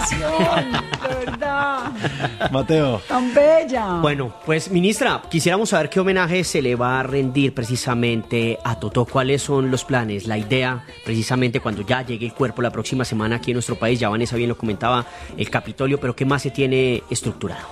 de verdad. Mateo. Tan bella. Bueno, pues ministra, quisiéramos saber qué homenaje se le va a rendir precisamente a Totó. ¿Cuáles son los planes, la idea precisamente cuando ya llegue el cuerpo la próxima semana aquí en nuestro país? Ya Vanessa bien lo comentaba, el Capitolio, pero ¿qué más se tiene estructurado?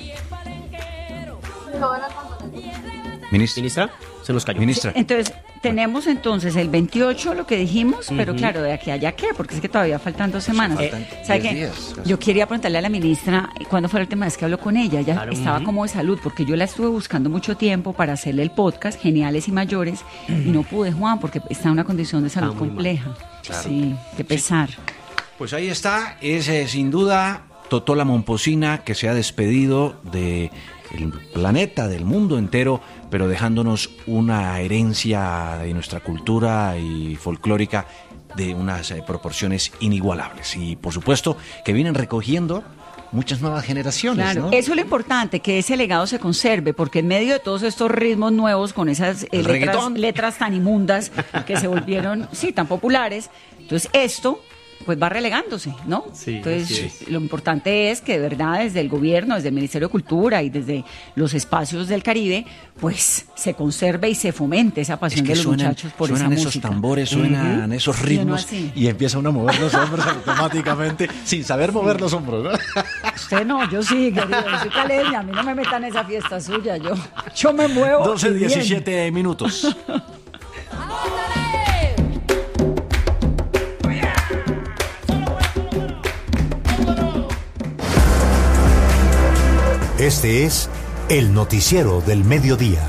Ministra, se nos cayó. Ministra. Entonces, tenemos el 28 lo que dijimos, pero claro, de aquí a allá qué, porque es que todavía faltan 2 semanas. ¿Sabe qué? Yo quería preguntarle a la ministra cuándo fue la última vez que habló con ella. Ella estaba como de salud, porque yo la estuve buscando mucho tiempo para hacerle el podcast, Geniales y Mayores, y no pude, Juan, porque está en una condición de salud compleja. Claro. Sí, qué pesar. Pues ahí está, es sin duda Totó la Momposina, que se ha despedido del planeta, del mundo entero, pero dejándonos una herencia de nuestra cultura y folclórica de unas proporciones inigualables. Y por supuesto que vienen recogiendo muchas nuevas generaciones. Claro, ¿no? Eso es lo importante, que ese legado se conserve, porque en medio de todos estos ritmos nuevos, con esas letras tan inmundas que se volvieron, tan populares, entonces esto pues va relegándose, ¿no? Sí, entonces lo importante es que de verdad desde el gobierno, desde el Ministerio de Cultura y desde los espacios del Caribe, pues se conserve y se fomente esa pasión de los muchachos por esa música. Suenan esos tambores, suenan esos ritmos y empieza uno a mover los hombros automáticamente sin saber mover los hombros, ¿no? Usted no, yo sí, querido, yo soy caleña, a mí no me metan en esa fiesta suya, yo me muevo. 12:17 minutos. Este es el noticiero del mediodía.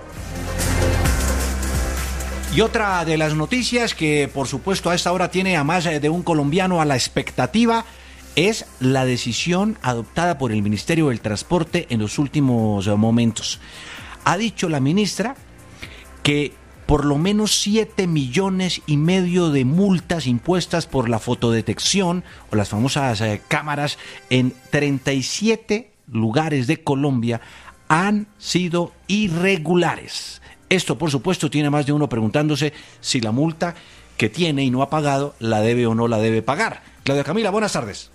Y otra de las noticias que por supuesto a esta hora tiene a más de un colombiano a la expectativa es la decisión adoptada por el Ministerio del Transporte en los últimos momentos. Ha dicho la ministra que por lo menos 7,5 millones de multas impuestas por la fotodetección o las famosas cámaras en 37 lugares de Colombia han sido irregulares. Esto, por supuesto, tiene más de uno preguntándose si la multa que tiene y no ha pagado la debe o no la debe pagar. Claudia Camila, buenas tardes.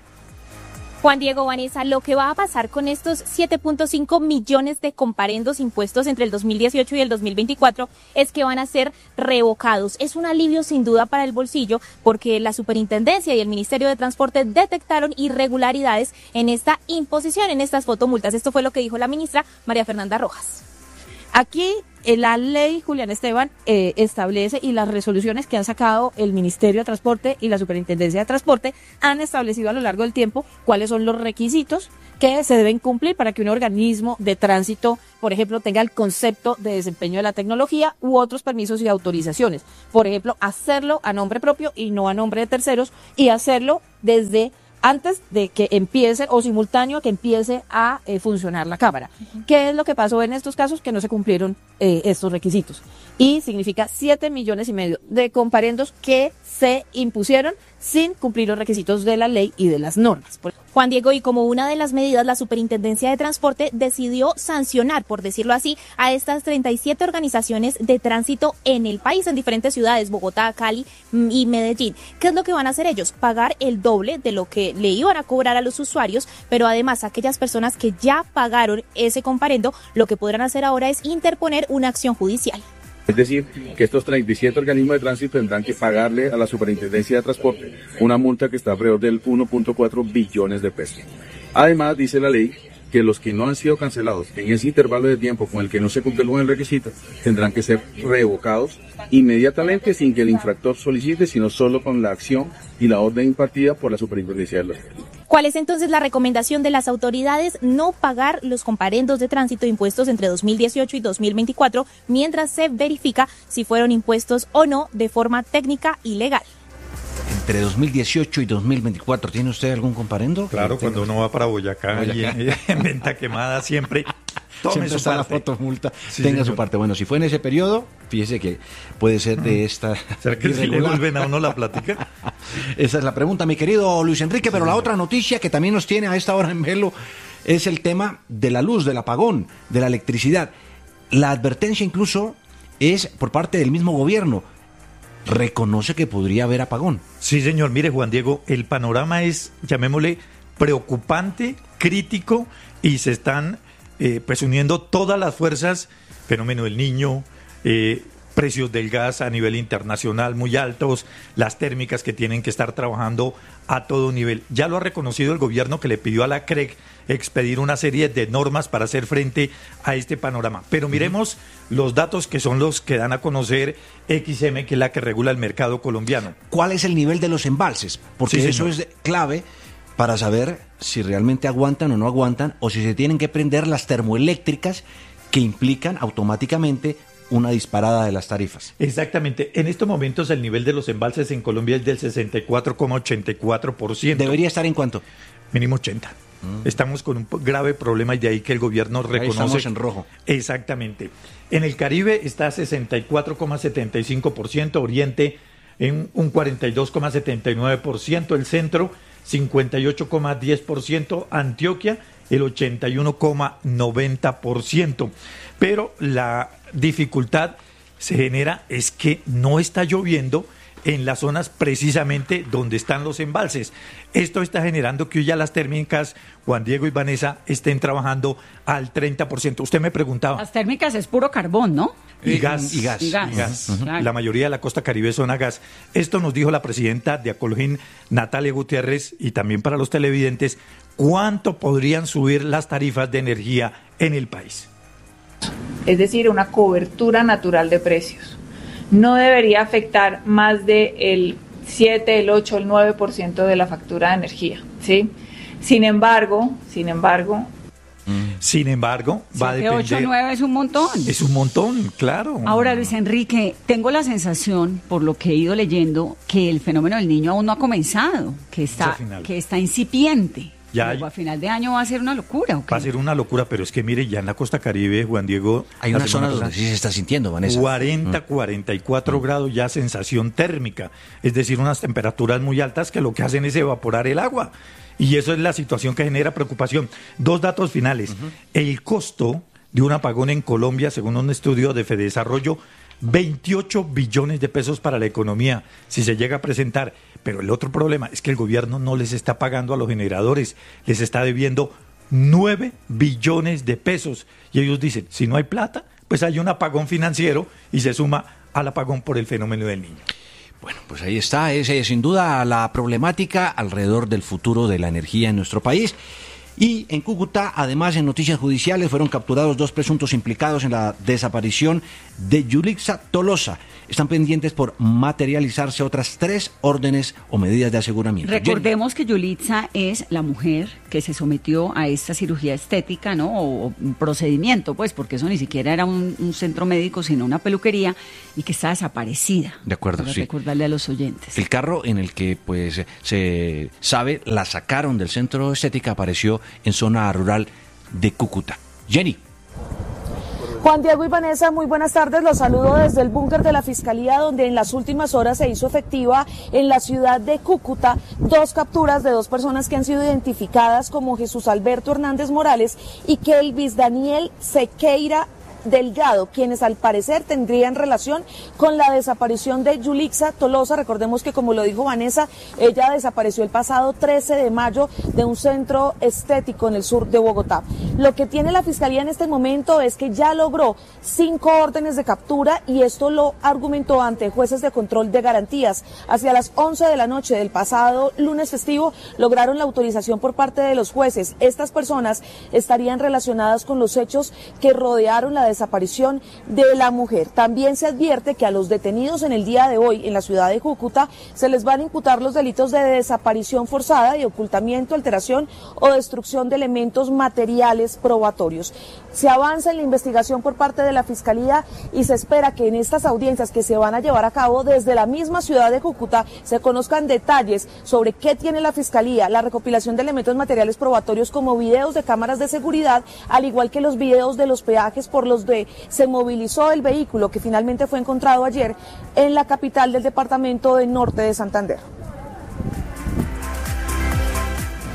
Juan Diego, Vanessa, lo que va a pasar con estos 7.5 millones de comparendos impuestos entre el 2018 y el 2024 es que van a ser revocados. Es un alivio sin duda para el bolsillo porque la Superintendencia y el Ministerio de Transporte detectaron irregularidades en esta imposición, en estas fotomultas. Esto fue lo que dijo la ministra María Fernanda Rojas. Aquí la ley, Julián Esteban, establece, y las resoluciones que han sacado el Ministerio de Transporte y la Superintendencia de Transporte han establecido a lo largo del tiempo cuáles son los requisitos que se deben cumplir para que un organismo de tránsito, por ejemplo, tenga el concepto de desempeño de la tecnología u otros permisos y autorizaciones. Por ejemplo, hacerlo a nombre propio y no a nombre de terceros, y hacerlo desde antes de que empiece o simultáneo a que empiece a funcionar la cámara. ¿Qué es lo que pasó en estos casos? Que no se cumplieron estos requisitos. Y significa 7,5 millones de comparendos que se impusieron sin cumplir los requisitos de la ley y de las normas. Juan Diego, y como una de las medidas, la Superintendencia de Transporte decidió sancionar, por decirlo así, a estas 37 organizaciones de tránsito en el país, en diferentes ciudades, Bogotá, Cali y Medellín. ¿Qué es lo que van a hacer ellos? Pagar el doble de lo que le iban a cobrar a los usuarios, pero además aquellas personas que ya pagaron ese comparendo, lo que podrán hacer ahora es interponer una acción judicial. Es decir, que estos 37 organismos de tránsito tendrán que pagarle a la Superintendencia de Transporte una multa que está alrededor del 1.4 billones de pesos. Además, dice la ley que los que no han sido cancelados en ese intervalo de tiempo con el que no se cumple el requisito tendrán que ser revocados inmediatamente sin que el infractor solicite, sino solo con la acción y la orden impartida por la Superintendencia de Transporte. ¿Cuál es entonces la recomendación de las autoridades? No pagar los comparendos de tránsito impuestos entre 2018 y 2024 mientras se verifica si fueron impuestos o no de forma técnica y legal. Entre 2018 y 2024, ¿tiene usted algún comparendo? Claro, cuando uno va para Boyacá. Y en Venta Quemada siempre siempre está la fotomulta, sí, tenga señor. Su parte. Bueno, si fue en ese periodo, fíjese que puede ser de esta... ¿Será que si le vuelven a uno la plática? Esa es la pregunta, mi querido Luis Enrique, pero la otra noticia que también nos tiene a esta hora en velo es el tema de la luz, del apagón, de la electricidad. La advertencia incluso es por parte del mismo gobierno. reconoce que podría haber apagón. Sí, señor. Mire, Juan Diego, el panorama es, llamémosle, preocupante, crítico, y se están pues uniendo todas las fuerzas, fenómeno del Niño, precios del gas a nivel internacional muy altos, las térmicas que tienen que estar trabajando a todo nivel. Ya lo ha reconocido el gobierno, que le pidió a la CREC expedir una serie de normas para hacer frente a este panorama. Pero miremos los datos que son los que dan a conocer XM, que es la que regula el mercado colombiano. ¿Cuál es el nivel de los embalses? Porque sí, eso es clave para saber si realmente aguantan o no aguantan, o si se tienen que prender las termoeléctricas que implican automáticamente una disparada de las tarifas. Exactamente. En estos momentos el nivel de los embalses en Colombia es del 64,84%. ¿Debería estar en cuánto? Mínimo 80. Estamos con un grave problema, y de ahí que el gobierno reconoce. Estamos en rojo. Exactamente. En el Caribe está 64,75%, Oriente en un 42,79%, el Centro 58,10%, Antioquia el 81,90%. Pero la dificultad se genera es que no está lloviendo en las zonas precisamente donde están los embalses. Esto está generando que hoy ya las térmicas, Juan Diego y Vanessa, estén trabajando al 30%. Usted me preguntaba. Las térmicas es puro carbón, ¿no? Y gas. Claro. La mayoría de la costa caribe son a gas. Esto nos dijo la presidenta de Acologín, Natalia Gutiérrez, y también para los televidentes, ¿cuánto podrían subir las tarifas de energía en el país? Es decir, una cobertura natural de precios. No debería afectar más del 7, el 8, el 9% de la factura de energía, ¿sí? Sin embargo, va a depender. 8, 9 es un montón. Es un montón, claro. Ahora, Luis Enrique, tengo la sensación, por lo que he ido leyendo, que el fenómeno del Niño aún no ha comenzado, que está incipiente. A final de año va a ser una locura. Va a ser una locura, pero es que mire, ya en la costa caribe, Juan Diego, hay una zona donde sí se está sintiendo, Vanessa. 44 grados ya, sensación térmica, es decir, unas temperaturas muy altas que lo que hacen es evaporar el agua. Y eso es la situación que genera preocupación. Dos datos finales. El costo de un apagón en Colombia, según un estudio de Fedesarrollo, 28 billones de pesos para la economía, si se llega a presentar. Pero el otro problema es que el gobierno no les está pagando a los generadores, les está debiendo 9 billones de pesos. Y ellos dicen, si no hay plata, pues hay un apagón financiero y se suma al apagón por el fenómeno del Niño. Bueno, pues ahí está, es sin duda la problemática alrededor del futuro de la energía en nuestro país. Y en Cúcuta, además, en noticias judiciales, fueron capturados 2 presuntos implicados en la desaparición de Yulixa Tolosa. Están pendientes por materializarse otras 3 órdenes o medidas de aseguramiento. Recordemos que Yulixa es la mujer que se sometió a esta cirugía estética, ¿no? O un procedimiento, pues, porque eso ni siquiera era un centro médico, sino una peluquería, y que está desaparecida. De acuerdo, para sí. recordarle a los oyentes. El carro en el que, pues, se sabe, la sacaron del centro estética, apareció en zona rural de Cúcuta. Jenny. Juan Diego y Vanessa, muy buenas tardes. Los saludo desde el búnker de la Fiscalía, donde en las últimas horas se hizo efectiva en la ciudad de Cúcuta 2 capturas de 2 personas que han sido identificadas como Jesús Alberto Hernández Morales y Kelvis Daniel Sequeira Delgado, quienes al parecer tendrían relación con la desaparición de Yulixa Tolosa. Recordemos que, como lo dijo Vanessa, ella desapareció el pasado 13 de mayo de un centro estético en el sur de Bogotá. Lo que tiene la Fiscalía en este momento es que ya logró 5 órdenes de captura, y esto lo argumentó ante jueces de control de garantías. Hacia las 11 de la noche del pasado lunes festivo lograron la autorización por parte de los jueces. Estas personas estarían relacionadas con los hechos que rodearon la desaparición de la mujer. También se advierte que a los detenidos en el día de hoy en la ciudad de Cúcuta se les van a imputar los delitos de desaparición forzada y ocultamiento, alteración o destrucción de elementos materiales probatorios. Se avanza en la investigación por parte de la Fiscalía y se espera que en estas audiencias que se van a llevar a cabo desde la misma ciudad de Cúcuta se conozcan detalles sobre qué tiene la Fiscalía, la recopilación de elementos materiales probatorios como videos de cámaras de seguridad, al igual que los videos de los peajes por los de se movilizó el vehículo que finalmente fue encontrado ayer en la capital del departamento del norte de Santander.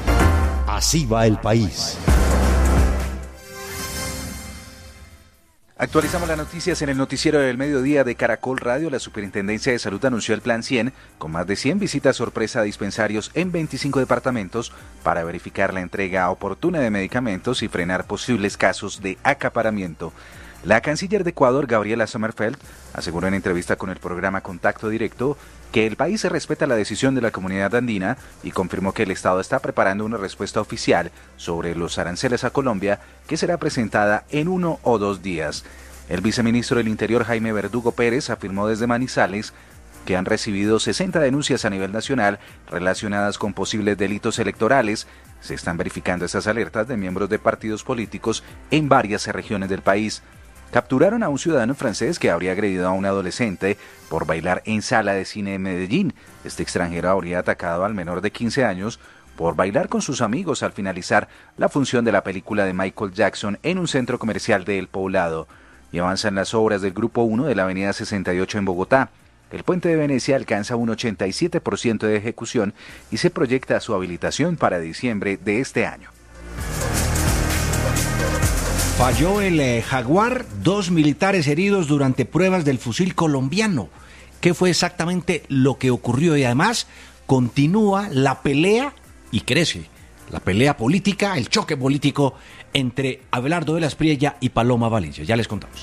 Así va el país. Actualizamos las noticias en el noticiero del mediodía de Caracol Radio. La Superintendencia de Salud anunció el Plan 100, con más de 100 visitas sorpresa a dispensarios en 25 departamentos para verificar la entrega oportuna de medicamentos y frenar posibles casos de acaparamiento. La canciller de Ecuador, Gabriela Sommerfeld, aseguró en entrevista con el programa Contacto Directo que el país respeta la decisión de la comunidad andina y confirmó que el Estado está preparando una respuesta oficial sobre los aranceles a Colombia que será presentada en 1 o 2 días. El viceministro del Interior, Jaime Verdugo Pérez, afirmó desde Manizales que han recibido 60 denuncias a nivel nacional relacionadas con posibles delitos electorales. Se están verificando estas alertas de miembros de partidos políticos en varias regiones del país. Capturaron a un ciudadano francés que habría agredido a un adolescente por bailar en sala de cine de Medellín. Este extranjero habría atacado al menor de 15 años por bailar con sus amigos al finalizar la función de la película de Michael Jackson en un centro comercial de El Poblado. Y avanzan las obras del Grupo 1 de la Avenida 68 en Bogotá. El puente de Venecia alcanza un 87% de ejecución y se proyecta su habilitación para diciembre de este año. Falló el Jaguar, 2 militares heridos durante pruebas del fusil colombiano. ¿Qué fue exactamente lo que ocurrió? Y además continúa la pelea y crece la pelea política, el choque político entre Abelardo de la Espriella y Paloma Valencia. Ya les contamos.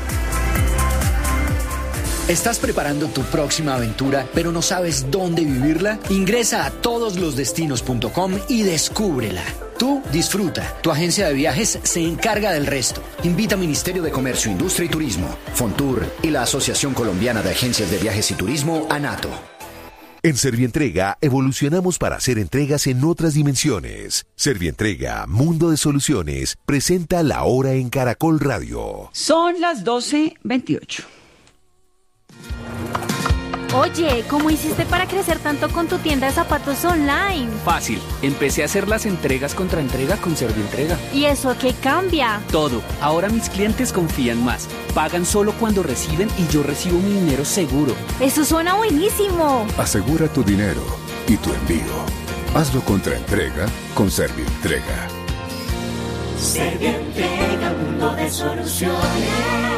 ¿Estás preparando tu próxima aventura, pero no sabes dónde vivirla? Ingresa a todoslosdestinos.com y descúbrela. Tú disfruta. Tu agencia de viajes se encarga del resto. Invita a Ministerio de Comercio, Industria y Turismo, Fontur y la Asociación Colombiana de Agencias de Viajes y Turismo, ANATO. En Servientrega evolucionamos para hacer entregas en otras dimensiones. Servientrega, Mundo de Soluciones, presenta La Hora en Caracol Radio. Son las 12:28. Oye, ¿cómo hiciste para crecer tanto con tu tienda de zapatos online? Fácil, empecé a hacer las entregas contra entrega con Servientrega. ¿Y eso qué cambia? Todo, ahora mis clientes confían más, pagan solo cuando reciben y yo recibo mi dinero seguro. Eso suena buenísimo. Asegura tu dinero y tu envío. Hazlo contra entrega con Servientrega. Servientrega, mundo de soluciones.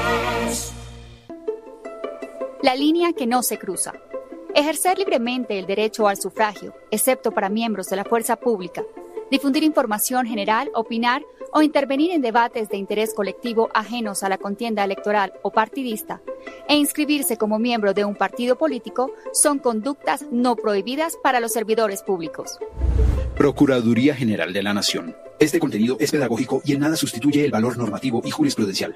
La línea que no se cruza. Ejercer libremente el derecho al sufragio, excepto para miembros de la fuerza pública. Difundir información general, opinar o intervenir en debates de interés colectivo ajenos a la contienda electoral o partidista. E inscribirse como miembro de un partido político son conductas no prohibidas para los servidores públicos. Procuraduría General de la Nación. Este contenido es pedagógico y en nada sustituye el valor normativo y jurisprudencial.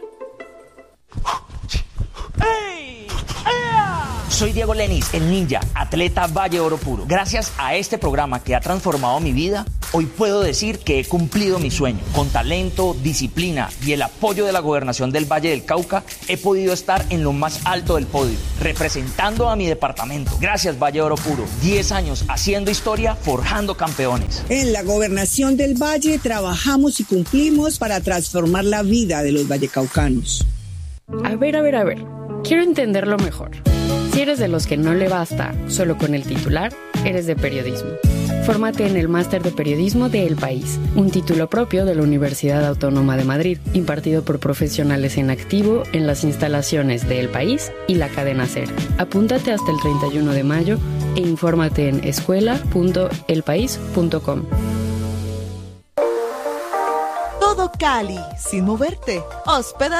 Soy Diego Lenis, el ninja, atleta Valle Oro Puro. Gracias a este programa que ha transformado mi vida, hoy puedo decir que he cumplido mi sueño. Con talento, disciplina y el apoyo de la Gobernación del Valle del Cauca, he podido estar en lo más alto del podio, representando a mi departamento. Gracias, Valle Oro Puro. 10 años haciendo historia, forjando campeones. En la Gobernación del Valle trabajamos y cumplimos para transformar la vida de los vallecaucanos. A ver. Quiero entenderlo mejor. Si eres de los que no le basta solo con el titular, eres de periodismo. Fórmate en el Máster de Periodismo de El País, un título propio de la Universidad Autónoma de Madrid, impartido por profesionales en activo en las instalaciones de El País y la cadena SER. Apúntate hasta el 31 de mayo e infórmate en escuela.elpaís.com. Todo Cali, sin moverte. Hospeda